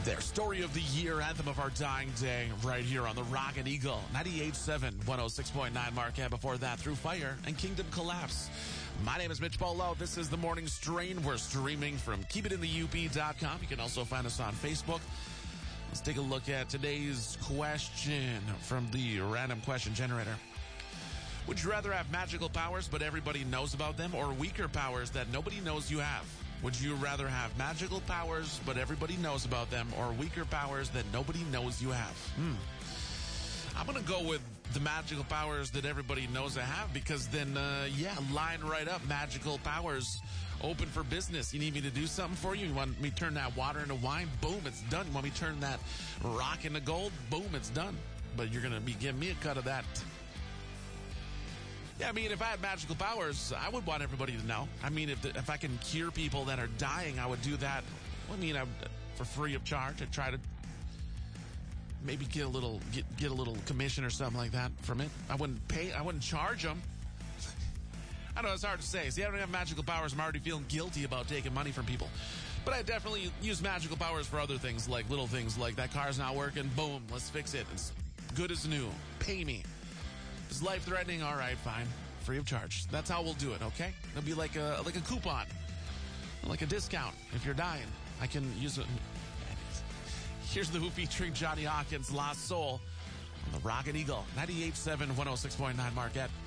Their story of the year, anthem of our dying day, right here on the Rockin' Eagle, 98.7, 106.9 Marquette. Before that, Through Fire and Kingdom Collapse. My name is Mitch Polo. This is The Morning Strain. We're streaming from keepitinthe.up.com. You can also find us on Facebook. Let's take a look at today's question from the random question generator. Would you rather have magical powers but everybody knows about them, or weaker powers that nobody knows you have? Would you rather have magical powers but everybody knows about them, or weaker powers that nobody knows you have? I'm going to go with the magical powers that everybody knows I have, because then, line right up. Magical powers open for business. You need me to do something for you? You want me to turn that water into wine? Boom, it's done. You want me to turn that rock into gold? Boom, it's done. But you're going to be giving me a cut of that. Yeah, I mean, if I had magical powers, I would want everybody to know. I mean, if I can cure people that are dying, I would do that. I mean, for free of charge. I'd try to maybe get a little commission or something like that from it. I wouldn't charge them. I know it's hard to say. See, I don't have magical powers. I'm already feeling guilty about taking money from people. But I definitely use magical powers for other things, like little things like that car's not working. Boom, let's fix it. It's good as new. Pay me. It's life-threatening. All right, fine. Free of charge. That's how we'll do it, okay? It'll be like a coupon. Like a discount. If you're dying, I can use it. Here's The Who featuring Johnny Hawkins, Lost Soul on the Rockin' Eagle, 98.7, 106.9 Marquette.